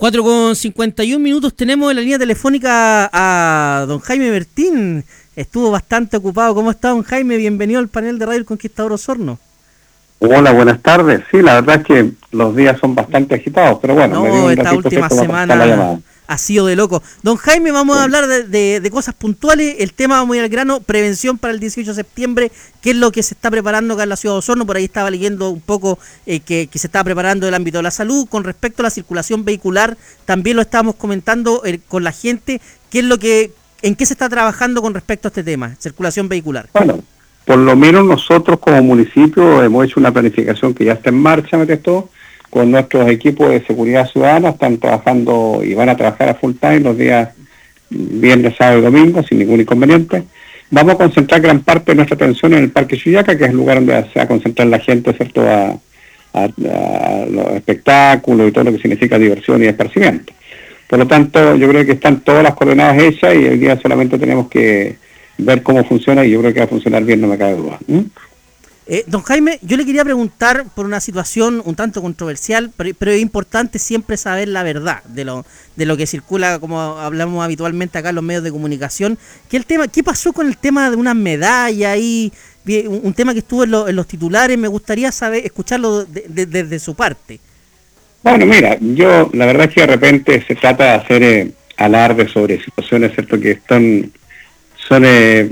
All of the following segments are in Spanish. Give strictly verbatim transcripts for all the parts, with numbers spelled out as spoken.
cuatro con cincuenta y un minutos tenemos en la línea telefónica a don Jaime Bertín. Estuvo bastante ocupado. ¿Cómo está, don Jaime? Bienvenido al panel de Radio El Conquistador Osorno. Hola, buenas tardes. Sí, la verdad es que los días son bastante agitados, pero bueno. No, me dio un esta ratito última semana ha sido de loco. Don Jaime, vamos sí. a hablar de, de, de cosas puntuales. El tema, vamos a ir al grano, prevención para el dieciocho de septiembre. ¿Qué es lo que se está preparando acá en la ciudad de Osorno? Por ahí estaba leyendo un poco eh, que, que se estaba preparando el ámbito de la salud. Con respecto a la circulación vehicular, también lo estábamos comentando eh, con la gente. ¿Qué es lo que, en qué se está trabajando con respecto a este tema, circulación vehicular? Bueno, por lo menos nosotros como municipio hemos hecho una planificación que ya está en marcha, ¿me todo? Con nuestros equipos de seguridad ciudadana, están trabajando y van a trabajar a full time los días viernes, sábado y domingo, sin ningún inconveniente. Vamos a concentrar gran parte de nuestra atención en el Parque Chuyaca, que es el lugar donde se va a concentrar la gente, ¿cierto?, a, a, a los espectáculos y todo lo que significa diversión y esparcimiento. Por lo tanto, yo creo que están todas las coordenadas hechas y hoy día solamente tenemos que ver cómo funciona y yo creo que va a funcionar bien, no me cabe duda. ¿Mm? Eh, don Jaime, yo le quería preguntar por una situación un tanto controversial, pero, pero es importante siempre saber la verdad de lo de lo que circula, como hablamos habitualmente acá en los medios de comunicación. ¿Qué, el tema, qué pasó con el tema de unas medallas y un, un tema que estuvo en, lo, en los titulares? Me gustaría saber, escucharlo de, de, desde su parte. Bueno, mira, yo la verdad es que de repente se trata de hacer eh, alarde sobre situaciones, ¿cierto?, que están son eh,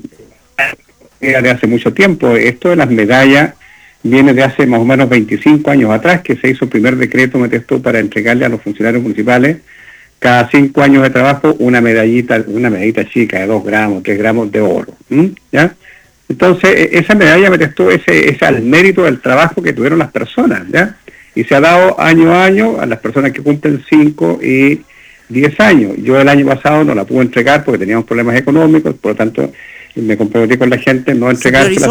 de hace mucho tiempo. Esto de las medallas viene de hace más o menos veinticinco años atrás, que se hizo el primer decreto, me testó, para entregarle a los funcionarios municipales cada cinco años de trabajo una medallita, una medallita chica de dos gramos, tres gramos de oro, ¿Mm? ¿ya? Entonces, esa medalla me testó ese, ese al mérito del trabajo que tuvieron las personas, ¿ya? Y se ha dado año a año a las personas que cumplen cinco y diez años. Yo el año pasado no la pude entregar porque teníamos problemas económicos, por lo tanto me comprometí con la gente no entregársela.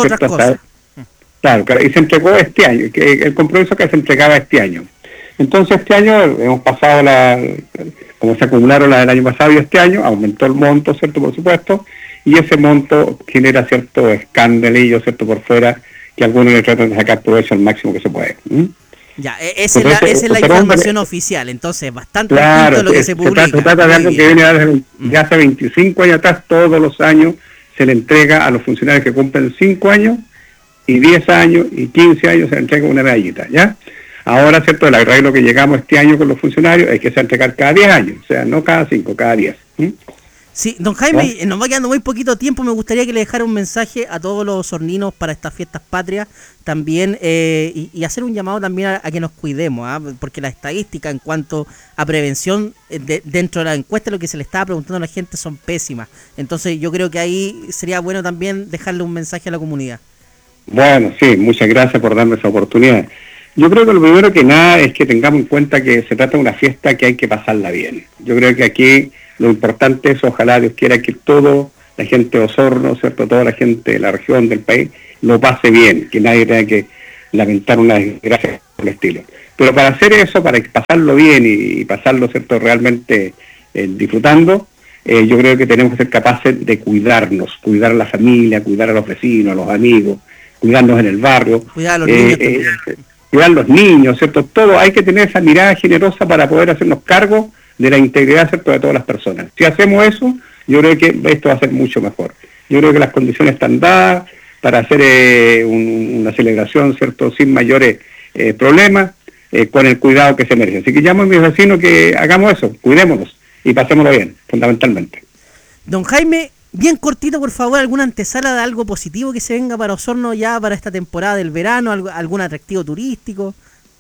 Claro, y se entregó este año, que el compromiso que se entregaba este año. Entonces este año hemos pasado la, como se acumularon la del año pasado y este año, aumentó el monto, ¿cierto?, por supuesto, y ese monto genera cierto escandalillo, ¿cierto?, por fuera, que algunos le tratan de sacar provecho al máximo que se puede. ¿Mm? Ya, esa es la, esa es la información hombre, oficial, entonces bastante claro, distinto lo que se publica. Se trata de algo que viene de, de hace veinticinco años atrás, todos los años se le entrega a los funcionarios que cumplen cinco años y diez años y quince años se le entrega una medallita, ¿ya? Ahora, ¿cierto?, el arreglo que llegamos este año con los funcionarios es que se entregar cada diez años, o sea, no cada cinco, cada diez. ¿Mm? Sí, don Jaime, ¿no? Nos va quedando muy poquito tiempo, me gustaría que le dejara un mensaje a todos los osorninos para estas fiestas patrias también, eh, y, y hacer un llamado también a, a que nos cuidemos, ¿eh? Porque la estadística en cuanto a prevención de, dentro de la encuesta, lo que se le estaba preguntando a la gente, son pésimas. Entonces yo creo que ahí sería bueno también dejarle un mensaje a la comunidad. Bueno, sí, muchas gracias por darme esa oportunidad. Yo creo que lo primero que nada es que tengamos en cuenta que se trata de una fiesta que hay que pasarla bien. Yo creo que aquí lo importante es, ojalá Dios quiera, que todo la gente de Osorno, ¿cierto?, toda la gente de la región, del país, lo pase bien, que nadie tenga que lamentar una desgracia por el estilo. Pero para hacer eso, para pasarlo bien y, y pasarlo, ¿cierto?, realmente eh, disfrutando, eh, yo creo que tenemos que ser capaces de cuidarnos, cuidar a la familia, cuidar a los vecinos, a los amigos, cuidarnos en el barrio. Cuidar a los niños eh, eh, cuidar a los niños, ¿cierto? Todo, hay que tener esa mirada generosa para poder hacernos cargo de la integridad, ¿cierto?, de todas las personas. Si hacemos eso, yo creo que esto va a ser mucho mejor. Yo creo que las condiciones están dadas para hacer eh, un, una celebración, ¿cierto?, sin mayores eh, problemas, eh, con el cuidado que se merece. Así que llamo a mis vecinos que hagamos eso, cuidémonos y pasémoslo bien, fundamentalmente. Don Jaime, bien cortito, por favor, alguna antesala de algo positivo que se venga para Osorno ya para esta temporada del verano, algún atractivo turístico.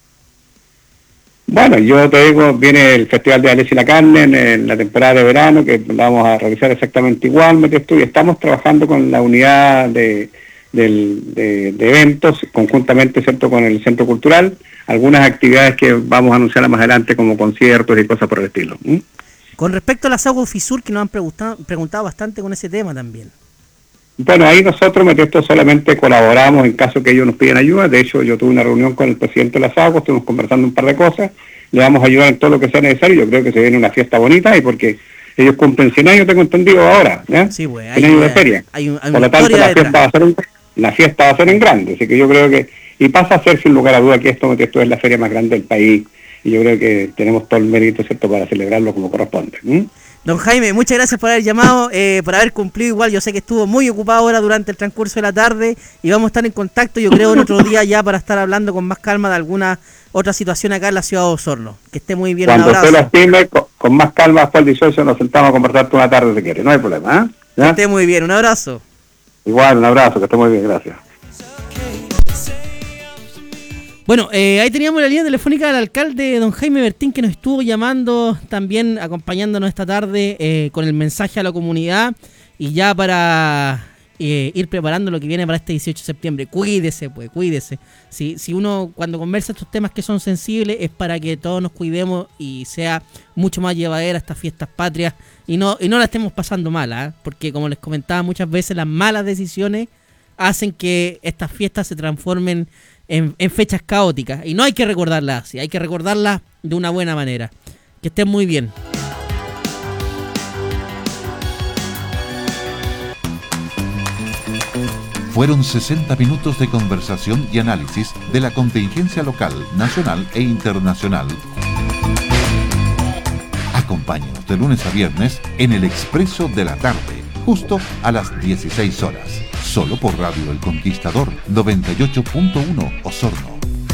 Bueno, yo te digo, viene el Festival de Alessi la Carne en, en la temporada de verano, que lo vamos a realizar exactamente igual, me y estamos trabajando con la unidad de, de, de, de eventos, conjuntamente, ¿cierto?, con el Centro Cultural, algunas actividades que vamos a anunciar más adelante, como conciertos y cosas por el estilo. ¿Mm? Con respecto a las aguas Fisur, que nos han preguntado, preguntado bastante con ese tema también. Bueno, ahí nosotros, Metesto, solamente colaboramos en caso que ellos nos pidan ayuda. De hecho, yo tuve una reunión con el presidente de las aguas, estuvimos conversando un par de cosas, le vamos a ayudar en todo lo que sea necesario. Yo creo que se viene una fiesta bonita y porque ellos cumplen cien años, tengo entendido ahora, ¿ya? Sí, pues, cien años de feria. Hay un, hay Por lo tanto, la fiesta, va a ser en, la fiesta va a ser en grande, así que yo creo que, y pasa a ser sin lugar a duda que esto, Metesto, es la feria más grande del país, y yo creo que tenemos todo el mérito, ¿cierto?, para celebrarlo como corresponde. ¿Mm? Don Jaime, muchas gracias por haber llamado, eh, por haber cumplido igual. Yo sé que estuvo muy ocupado ahora durante el transcurso de la tarde y vamos a estar en contacto, yo creo, en otro día ya para estar hablando con más calma de alguna otra situación acá en la ciudad de Osorno. Que esté muy bien. Cuando un abrazo. usted lo estime, con, con más calma, hasta el dieciocho nos sentamos a conversar toda una tarde si quiere, no hay problema. ¿eh? Que esté muy bien, un abrazo. Igual, un abrazo, que esté muy bien, gracias. Bueno, eh, ahí teníamos la línea telefónica del alcalde, don Jaime Bertín, que nos estuvo llamando también, acompañándonos esta tarde eh, con el mensaje a la comunidad y ya para eh, ir preparando lo que viene para este dieciocho de septiembre. Cuídese, pues, cuídese. Si, si uno cuando conversa estos temas que son sensibles es para que todos nos cuidemos y sea mucho más llevadera estas fiestas patrias y no, y no la estemos pasando mal, ¿eh? Porque como les comentaba muchas veces, las malas decisiones hacen que estas fiestas se transformen En, en fechas caóticas, y no hay que recordarlas así, hay que recordarlas de una buena manera. Que estén muy bien. Fueron sesenta minutos de conversación y análisis de la contingencia local, nacional e internacional. Acompáñenos de lunes a viernes en el Expreso de la Tarde, justo a las dieciséis horas. Solo por Radio El Conquistador, noventa y ocho punto uno Osorno.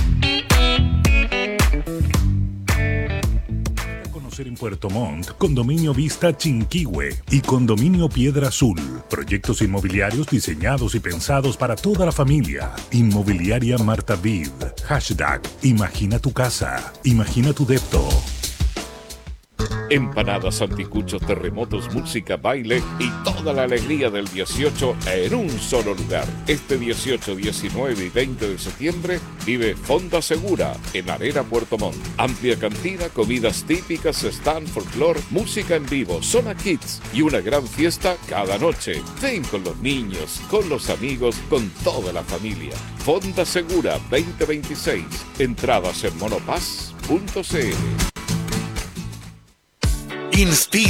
Conocer en Puerto Montt, Condominio Vista Chinquihue y Condominio Piedra Azul. Proyectos inmobiliarios diseñados y pensados para toda la familia. Inmobiliaria Marta Vid. Hashtag Imagina tu casa. Imagina tu depto. Empanadas, anticuchos, terremotos, música, baile y toda la alegría del dieciocho en un solo lugar. Este dieciocho, diecinueve y veinte de septiembre vive Fonda Segura en Arena Puerto Montt. Amplia cantina, comidas típicas, stand, folclore, música en vivo, zona kids y una gran fiesta cada noche. Ven con los niños, con los amigos, con toda la familia. Fonda Segura veinte veintiséis. Entradas en monopaz punto c l. Inspira.